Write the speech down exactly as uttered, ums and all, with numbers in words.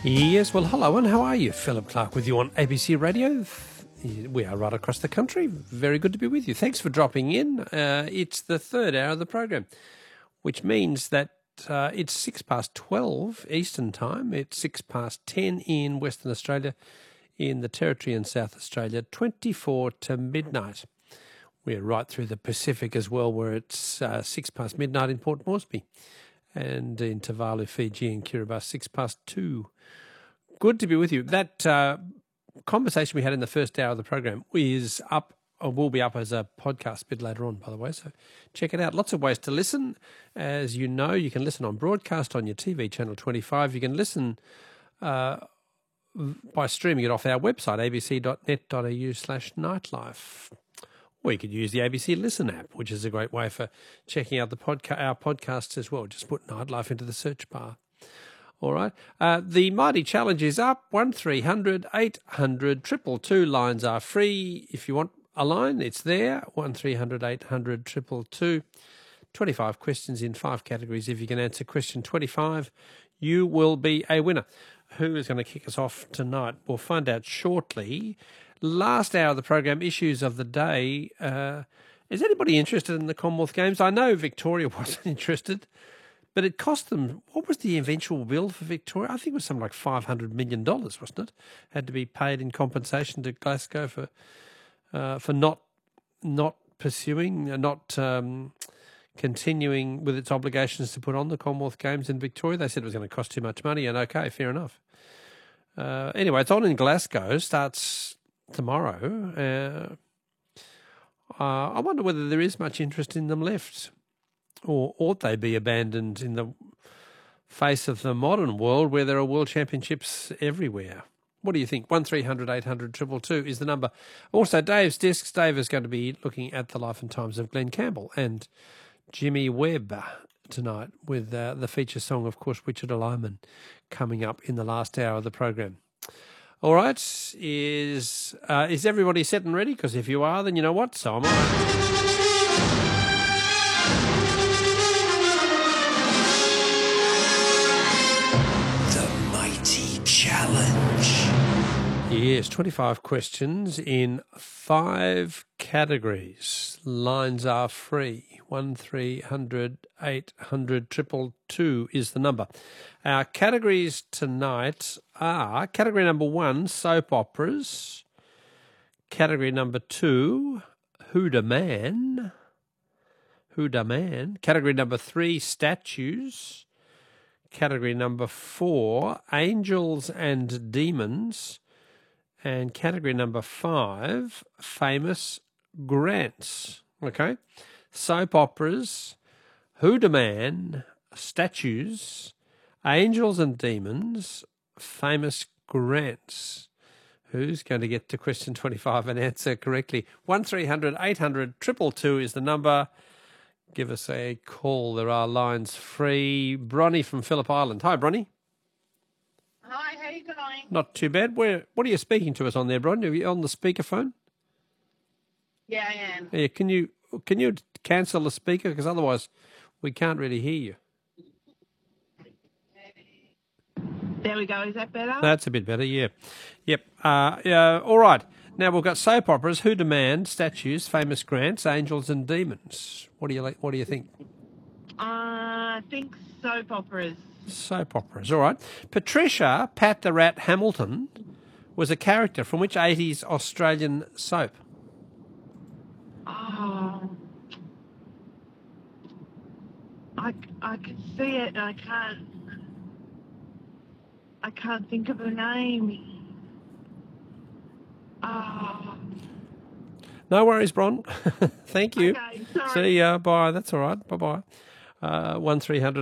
Yes, well, hello, and how are you? Philip Clark with you on A B C Radio. We are right across the country. Very good to be with you. Thanks for dropping in. Uh, it's the third hour of the program, which means that uh, it's six past twelve Eastern Time. It's six past ten in Western Australia, in the Territory in South Australia, twenty-four to midnight. We're right through the Pacific as well, where it's uh, six past midnight in Port Moresby, and in Tuvalu, Fiji and Kiribati, six past two. Good to be with you. That uh, conversation we had in the first hour of the program is up, or will be up as a podcast a bit later on, by the way, so check it out. Lots of ways to listen. As you know, you can listen on broadcast on your T V channel twenty-five. You can listen uh, by streaming it off our website, abc.net.au slash nightlife. Or you could use the A B C Listen app, which is a great way for checking out the podca- our podcasts as well. Just put Nightlife into the search bar. All right. Uh, the Mighty Challenge is up. one three hundred eight hundred two two two. Lines are free. If you want a line, it's there. one three hundred eight hundred two two two. twenty-five questions in five categories. If you can answer question twenty-five, you will be a winner. Who is going to kick us off tonight? We'll find out shortly. Last hour of the program, issues of the day. Uh, is anybody interested in the Commonwealth Games? I know Victoria wasn't interested, but it cost them, what was the eventual bill for Victoria? I think it was something like five hundred million dollars, wasn't it? Had to be paid in compensation to Glasgow for uh, for not not pursuing, uh, not um, continuing with its obligations to put on the Commonwealth Games in Victoria. They said it was going to cost too much money, and okay, fair enough. Uh, anyway, it's on in Glasgow, starts tomorrow. Uh, uh, I wonder whether there is much interest in them left, or ought they be abandoned in the face of the modern world where there are world championships everywhere? What do you think? one three hundred eight hundred two two two is the number. Also, Dave's Discs. Dave is going to be looking at the life and times of Glenn Campbell and Jimmy Webb tonight with uh, the feature song, of course, Wichita Lineman, coming up in the last hour of the program. All right, is uh, is everybody set and ready? Because if you are, then you know what, so am I. Challenge. Yes, twenty-five questions in five categories. Lines are free. one three hundred eight hundred two two two is the number. Our categories tonight are category number one, soap operas. Category number two, Who Da Man? Who Da Man? Category number three, statues. Category number four, angels and demons. And category number five, famous grants. Okay? Soap operas, Who Da Man, statues, angels and demons, famous grants. Who's going to get to question twenty-five and answer correctly? one three hundred eight hundred two two two is the number. Give us a call. There are lines free. Bronnie from Phillip Island. Hi, Bronnie. Hi, how are you going? Not too bad. Where? What are you speaking to us on there, Bronnie? Are you on the speakerphone? Yeah, I am. Yeah. Can you can you cancel the speaker? Because otherwise we can't really hear you. There we go. Is that better? That's a bit better, yeah. Yep. Uh, yeah, all right. Now we've got soap operas, Who Da Man, statues, famous grants, angels and demons. What do you like? What do you think? Uh, I think soap operas. Soap operas, all right. Patricia Pat the Rat Hamilton was a character from which eighties Australian soap? Oh, I, I can see it and I can't. I can't think of her name. Oh. No worries, Bron. Thank you. Okay, sorry. See ya. Bye. That's all right. Bye-bye. Uh, one three hundred